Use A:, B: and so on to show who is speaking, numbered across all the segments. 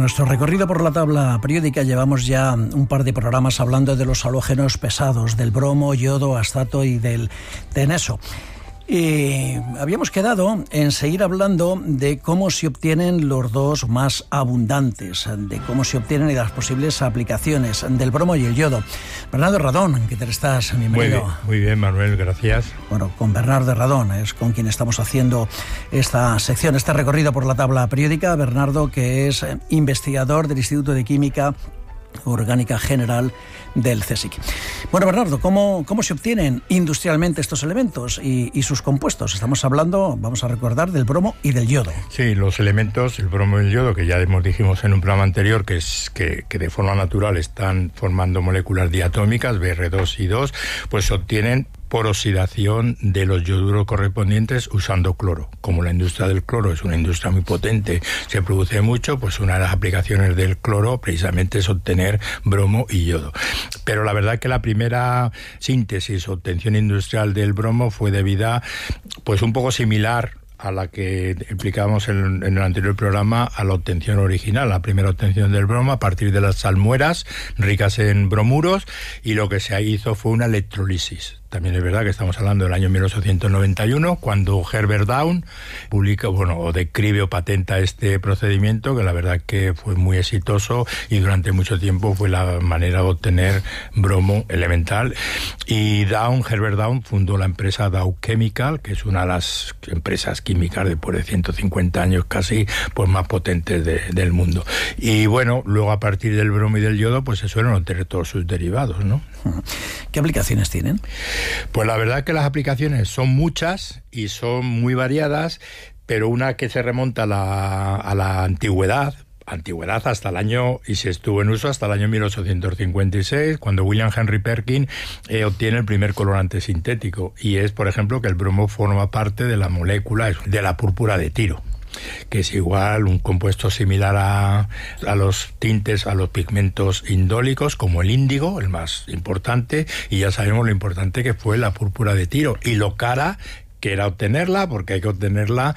A: nuestro recorrido por la tabla periódica llevamos ya un par de programas hablando de los halógenos pesados, del bromo, yodo, astato y del teneso. Habíamos quedado en seguir hablando de cómo se obtienen los dos más abundantes, de cómo se obtienen y las posibles aplicaciones del bromo y el yodo. Bernardo Radón, ¿qué tal estás? Bienvenido.
B: Muy bien, Manuel, gracias.
A: Bueno, con Bernardo Radón es con quien estamos haciendo esta sección, este recorrido por la tabla periódica. Bernardo, que es investigador del Instituto de Química Orgánica General del CSIC. Bueno, Bernardo, ¿cómo se obtienen industrialmente estos elementos y sus compuestos? Estamos hablando, vamos a recordar, del bromo y del yodo.
B: Sí, los elementos, el bromo y el yodo, que ya dijimos en un programa anterior, que de forma natural están formando moléculas diatómicas, Br2 y 2, pues se obtienen por oxidación de los ioduros correspondientes usando cloro. Como la industria del cloro es una industria muy potente, se produce mucho, pues una de las aplicaciones del cloro precisamente es obtener bromo y yodo. Pero la verdad es que la primera síntesis o obtención industrial del bromo fue debida, pues un poco similar a la que explicábamos en el anterior programa, a la obtención original, la primera obtención del bromo a partir de las salmueras ricas en bromuros, y lo que se hizo fue una electrolisis. También es verdad que estamos hablando del año 1891, cuando Herbert Down publica, o describe o patenta este procedimiento, que la verdad que fue muy exitoso y durante mucho tiempo fue la manera de obtener bromo elemental. Y Herbert Down fundó la empresa Dow Chemical, que es una de las empresas químicas después de 150 años casi, pues más potentes del mundo. Y bueno, luego a partir del bromo y del yodo, pues se suelen obtener todos sus derivados, ¿no?
A: ¿Qué aplicaciones tienen?
B: Pues la verdad es que las aplicaciones son muchas y son muy variadas, pero una que se remonta a la antigüedad hasta el año, y se estuvo en uso hasta el año 1856, cuando William Henry Perkin obtiene el primer colorante sintético, y es, por ejemplo, que el bromo forma parte de la molécula de la púrpura de tiro, que es igual, un compuesto similar a los tintes, a los pigmentos indólicos, como el índigo, el más importante, y ya sabemos lo importante que fue la púrpura de tiro, y lo cara que era obtenerla, porque hay que obtenerla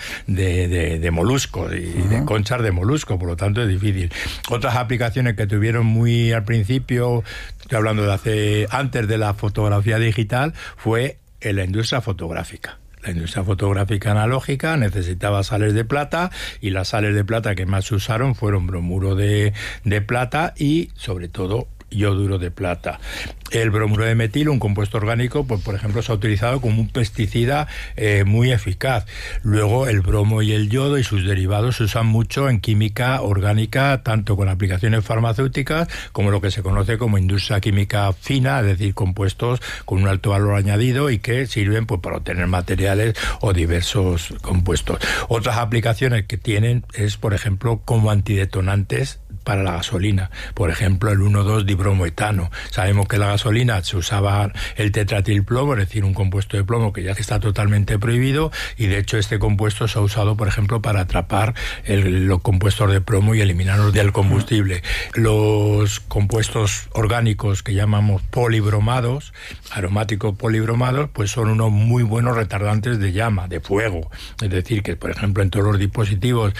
B: de moluscos y de conchas de molusco, por lo tanto es difícil. Otras aplicaciones que tuvieron muy al principio, estoy hablando de antes de la fotografía digital, fue en la industria fotográfica. La industria fotográfica analógica necesitaba sales de plata, y las sales de plata que más se usaron fueron bromuro de plata y, sobre todo, yoduro de plata. El bromuro de metilo, un compuesto orgánico, pues por ejemplo se ha utilizado como un pesticida muy eficaz. Luego el bromo y el yodo y sus derivados se usan mucho en química orgánica, tanto con aplicaciones farmacéuticas como lo que se conoce como industria química fina, es decir, compuestos con un alto valor añadido y que sirven pues para obtener materiales o diversos compuestos. Otras aplicaciones que tienen es, por ejemplo, como antidetonantes para la gasolina, por ejemplo el 1,2-dibromoetano. Sabemos que la gasolina se usaba el tetratilplomo, es decir, un compuesto de plomo que ya está totalmente prohibido, y de hecho este compuesto se ha usado, por ejemplo, para atrapar los compuestos de plomo y eliminarlos del combustible. Los compuestos orgánicos que llamamos polibromados, aromáticos polibromados, pues son unos muy buenos retardantes de llama, de fuego. Es decir, que por ejemplo en todos los dispositivos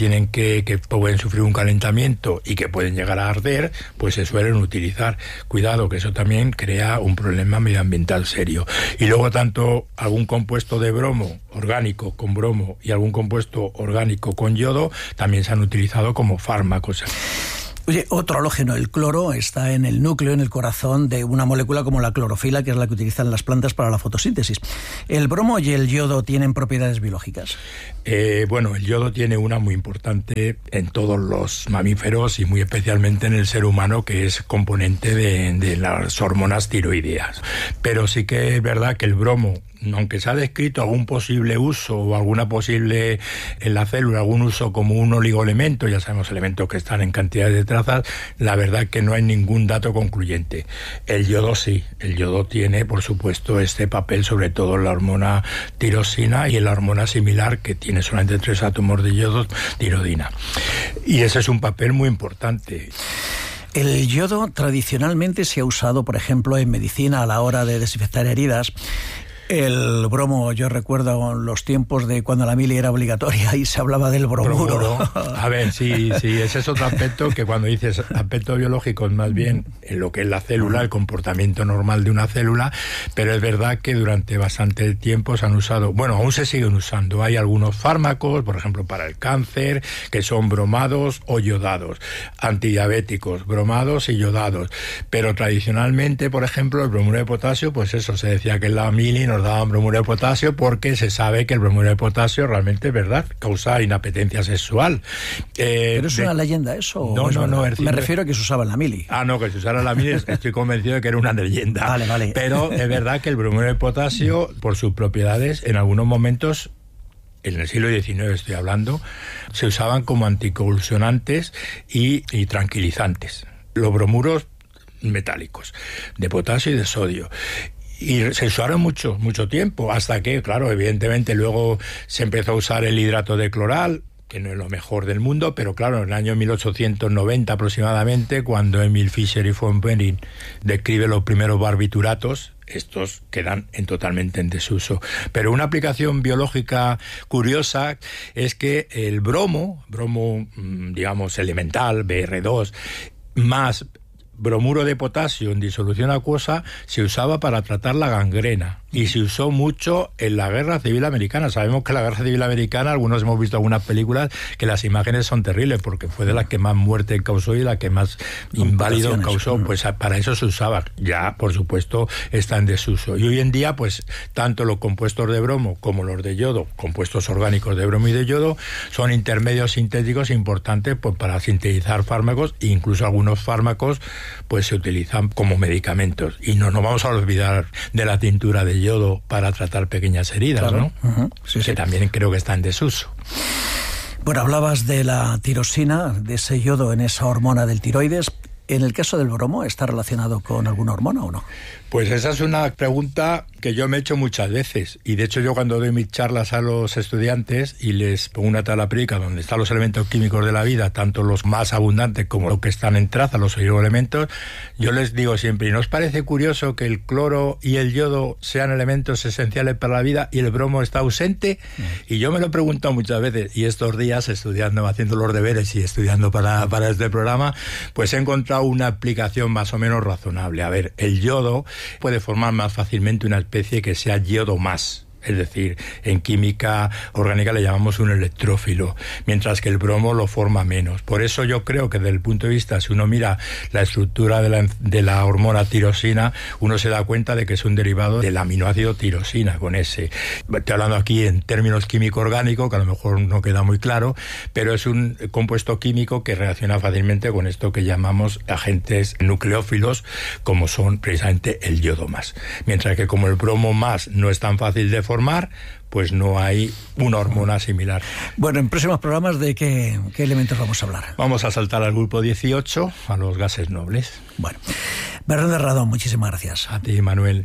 B: que pueden sufrir un calentamiento y que pueden llegar a arder, pues se suelen utilizar. Cuidado, que eso también crea un problema medioambiental serio. Y luego tanto algún compuesto de bromo orgánico con bromo y algún compuesto orgánico con yodo también se han utilizado como fármacos.
A: Oye, otro halógeno, el cloro, está en el núcleo, en el corazón de una molécula como la clorofila, que es la que utilizan las plantas para la fotosíntesis. ¿El bromo y el yodo tienen propiedades biológicas?
B: Bueno, el yodo tiene una muy importante en todos los mamíferos y muy especialmente en el ser humano, que es componente de las hormonas tiroideas. Pero sí que es verdad que el bromo, aunque se ha descrito algún posible uso o alguna posible en la célula, algún uso como un oligoelemento, ya sabemos elementos que están en cantidades de trazas, la verdad es que no hay ningún dato concluyente. El yodo sí, el yodo tiene por supuesto este papel, sobre todo en la hormona tirosina y en la hormona similar que tiene solamente 3 átomos de yodo, tirodina. Y ese es un papel muy importante.
A: El yodo tradicionalmente se ha usado, por ejemplo, en medicina a la hora de desinfectar heridas. El bromo, yo recuerdo los tiempos de cuando la mili era obligatoria y se hablaba del bromuro.
B: A ver, sí, ese es otro aspecto que cuando dices aspecto biológico es más bien en lo que es la célula, el comportamiento normal de una célula, pero es verdad que durante bastante tiempo se han usado, bueno, aún se siguen usando. Hay algunos fármacos, por ejemplo, para el cáncer, que son bromados o yodados, antidiabéticos, bromados y yodados, pero tradicionalmente, por ejemplo, el bromuro de potasio, pues eso, se decía que en la mili nos daban bromuro de potasio porque se sabe que el bromuro de potasio realmente, ¿verdad?, causa inapetencia sexual.
A: ¿Pero es una leyenda eso?
B: No,
A: me refiero a que se usaba en la mili.
B: No, que se usara en la mili, estoy convencido de que era una leyenda.
A: Vale.
B: Pero es verdad que el bromuro de potasio, por sus propiedades, en algunos momentos, en el siglo XIX estoy hablando, se usaban como anticonvulsionantes y tranquilizantes. Los bromuros metálicos, de potasio y de sodio. Y se usaron mucho tiempo, hasta que, claro, evidentemente luego se empezó a usar el hidrato de cloral, que no es lo mejor del mundo, pero claro, en el año 1890 aproximadamente, cuando Emil Fischer y von Behring describen los primeros barbituratos, estos quedan totalmente en desuso. Pero una aplicación biológica curiosa es que el bromo, digamos, elemental, BR2, más bromuro de potasio en disolución acuosa, se usaba para tratar la gangrena y se usó mucho en la Guerra Civil Americana. Sabemos que la Guerra Civil Americana, algunos hemos visto algunas películas que las imágenes son terribles porque fue de la que más muerte causó y la que más inválido causó. Pues para eso se usaba. Ya, por supuesto, está en desuso. Y hoy en día, pues tanto los compuestos de bromo como los de yodo, compuestos orgánicos de bromo y de yodo, son intermedios sintéticos importantes pues para sintetizar fármacos, e incluso algunos fármacos pues se utilizan como medicamentos. Y no nos vamos a olvidar de la tintura de yodo para tratar pequeñas heridas, claro, ¿no? Que también creo que está en desuso.
A: Bueno, hablabas de la tirosina, de ese yodo en esa hormona del tiroides. ¿En el caso del bromo está relacionado con alguna hormona o no?
B: Pues esa es una pregunta que yo me he hecho muchas veces, y de hecho yo cuando doy mis charlas a los estudiantes y les pongo una tabla periódica donde están los elementos químicos de la vida, tanto los más abundantes como los que están en traza, los oligoelementos, yo les digo siempre, ¿y no os parece curioso que el cloro y el yodo sean elementos esenciales para la vida y el bromo está ausente? Y yo me lo he preguntado muchas veces, y estos días estudiando, haciendo los deberes y estudiando para este programa, pues he encontrado una explicación más o menos razonable. A ver, el yodo puede formar más fácilmente una especie que sea yodo más. Es decir, en química orgánica le llamamos un electrófilo, mientras que el bromo lo forma menos. Por eso yo creo que desde el punto de vista, si uno mira la estructura de la hormona tirosina, uno se da cuenta de que es un derivado del aminoácido tirosina, con ese. Estoy hablando aquí en términos químico-orgánico, que a lo mejor no queda muy claro, pero es un compuesto químico que reacciona fácilmente con esto que llamamos agentes nucleófilos, como son precisamente el yodo más. Mientras que como el bromo más no es tan fácil de formar, pues no hay una hormona similar.
A: Bueno, en próximos programas, ¿de qué elementos vamos a hablar?
B: Vamos a saltar al grupo 18, a los gases nobles.
A: Bueno, Bernardo Radón, muchísimas gracias.
B: A ti, Manuel.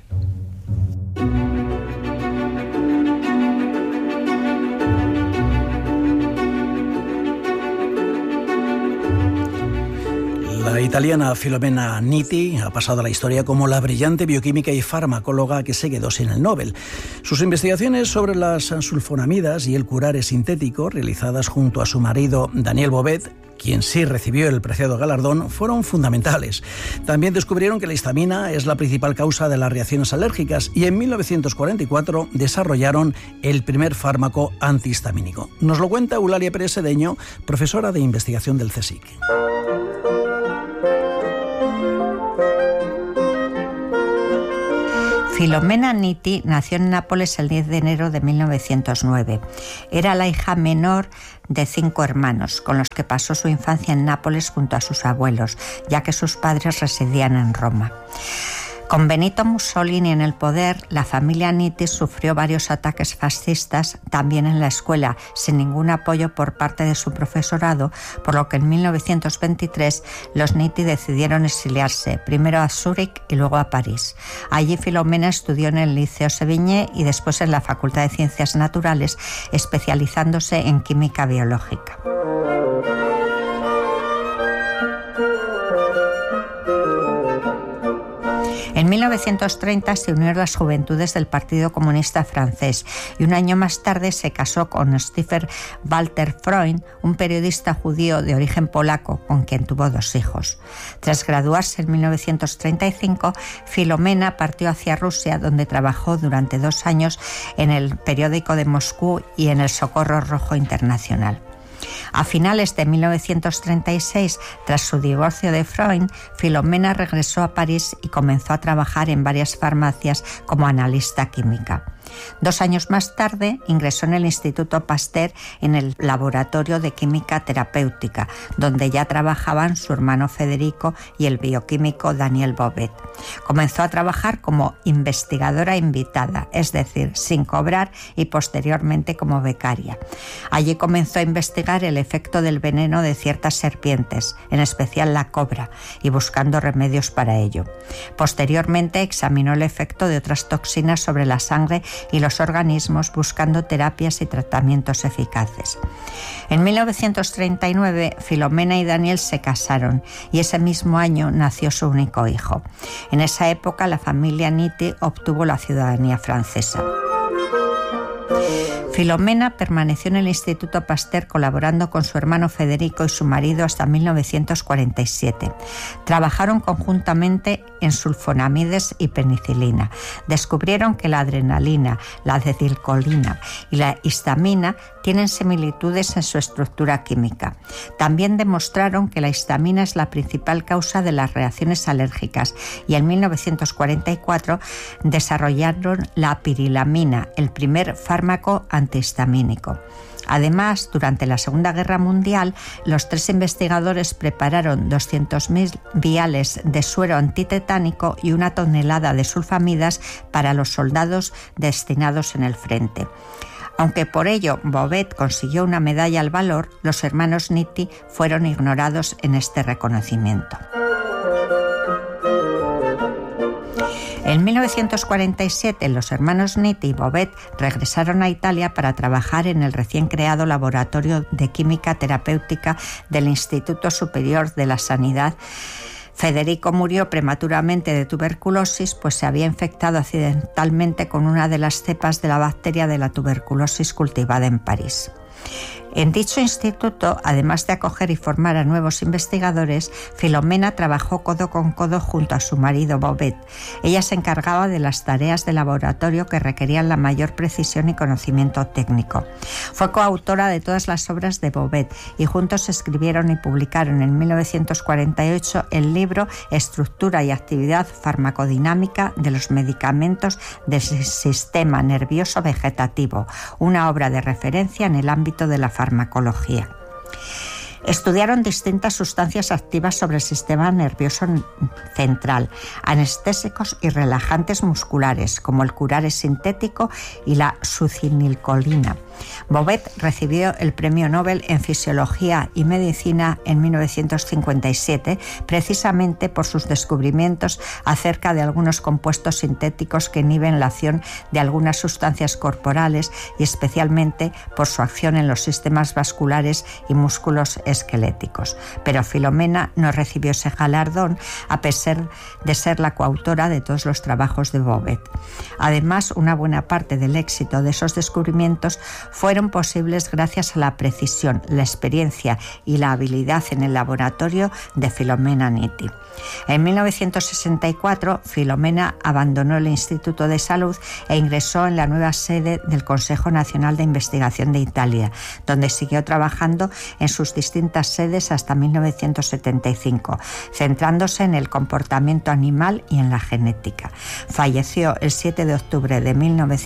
A: La italiana Filomena Nitti ha pasado a la historia como la brillante bioquímica y farmacóloga que se quedó sin el Nobel. Sus investigaciones sobre las sulfonamidas y el curare sintético, realizadas junto a su marido Daniel Bovet, quien sí recibió el preciado galardón, fueron fundamentales. También descubrieron que la histamina es la principal causa de las reacciones alérgicas y en 1944 desarrollaron el primer fármaco antihistamínico. Nos lo cuenta Eulalia Pérez Sedeño, profesora de investigación del CSIC.
C: Filomena Nitti nació en Nápoles el 10 de enero de 1909. Era la hija menor de 5 hermanos, con los que pasó su infancia en Nápoles junto a sus abuelos, ya que sus padres residían en Roma. Con Benito Mussolini en el poder, la familia Nitti sufrió varios ataques fascistas también en la escuela, sin ningún apoyo por parte de su profesorado, por lo que en 1923 los Nitti decidieron exiliarse, primero a Zúrich y luego a París. Allí Filomena estudió en el Liceo Sévigné y después en la Facultad de Ciencias Naturales, especializándose en química biológica. En En 1930 se unió a las juventudes del Partido Comunista Francés y un año más tarde se casó con Stefan Walter Freund, un periodista judío de origen polaco con quien tuvo 2 hijos. Tras graduarse en 1935, Filomena partió hacia Rusia, donde trabajó durante 2 años en el periódico de Moscú y en el Socorro Rojo Internacional. A finales de 1936, tras su divorcio de Freund, Filomena regresó a París y comenzó a trabajar en varias farmacias como analista química. 2 años más tarde ingresó en el Instituto Pasteur en el laboratorio de química terapéutica, donde ya trabajaban su hermano Federico y el bioquímico Daniel Bovet. Comenzó a trabajar como investigadora invitada, es decir, sin cobrar, y posteriormente como becaria. Allí comenzó a investigar el efecto del veneno de ciertas serpientes, en especial la cobra, y buscando remedios para ello. Posteriormente examinó el efecto de otras toxinas sobre la sangre y los organismos, buscando terapias y tratamientos eficaces. En 1939, Filomena y Daniel se casaron y ese mismo año nació su único hijo. En esa época, la familia Nitti obtuvo la ciudadanía francesa. Filomena permaneció en el Instituto Pasteur colaborando con su hermano Federico y su marido hasta 1947. Trabajaron conjuntamente en sulfonamides y penicilina. Descubrieron que la adrenalina, la acetilcolina y la histamina tienen similitudes en su estructura química. También demostraron que la histamina es la principal causa de las reacciones alérgicas y en 1944 desarrollaron la pirilamina, el primer fármaco antihistamínico. Además, durante la Segunda Guerra Mundial, los 3 investigadores prepararon 200.000 viales de suero antitetánico y 1 tonelada de sulfamidas para los soldados destinados en el frente. Aunque por ello Bovet consiguió una medalla al valor, los hermanos Nitti fueron ignorados en este reconocimiento. En 1947, los hermanos Nitti y Bovet regresaron a Italia para trabajar en el recién creado Laboratorio de Química Terapéutica del Instituto Superior de la Sanidad. Federico murió prematuramente de tuberculosis, pues se había infectado accidentalmente con una de las cepas de la bacteria de la tuberculosis cultivada en París. En dicho instituto, además de acoger y formar a nuevos investigadores, Filomena trabajó codo con codo junto a su marido Bovet. Ella se encargaba de las tareas de laboratorio que requerían la mayor precisión y conocimiento técnico. Fue coautora de todas las obras de Bovet y juntos escribieron y publicaron en 1948 el libro Estructura y actividad farmacodinámica de los medicamentos del sistema nervioso vegetativo, una obra de referencia en el ámbito de la farmacología. Estudiaron distintas sustancias activas sobre el sistema nervioso central, anestésicos y relajantes musculares, como el curare sintético y la succinilcolina. Bovet recibió el Premio Nobel en Fisiología y Medicina en 1957, precisamente por sus descubrimientos acerca de algunos compuestos sintéticos que inhiben la acción de algunas sustancias corporales y especialmente por su acción en los sistemas vasculares y músculos esqueléticos. Pero Filomena no recibió ese galardón a pesar de ser la coautora de todos los trabajos de Bovet. Además, una buena parte del éxito de esos descubrimientos fueron posibles gracias a la precisión, la experiencia y la habilidad en el laboratorio de Filomena Nitti. En 1964, Filomena abandonó el Instituto de Salud e ingresó en la nueva sede del Consejo Nacional de Investigación de Italia, donde siguió trabajando en sus distintas sedes hasta 1975, centrándose en el comportamiento animal y en la genética. Falleció el 7 de octubre de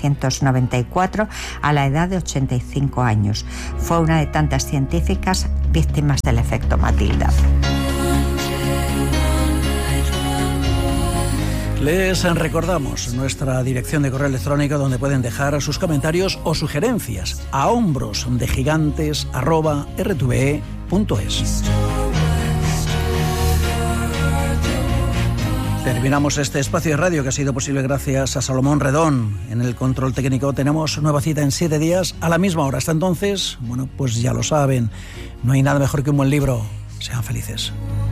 C: 1994 a la edad de 85 años. Fue una de tantas científicas víctimas del efecto Matilda.
A: Les recordamos nuestra dirección de correo electrónico donde pueden dejar sus comentarios o sugerencias a hombrosdegigantes@rtve.es. Terminamos este espacio de radio que ha sido posible gracias a Salomón Redón. En el control técnico tenemos nueva cita en 7 días a la misma hora. Hasta entonces, bueno, pues ya lo saben, no hay nada mejor que un buen libro. Sean felices.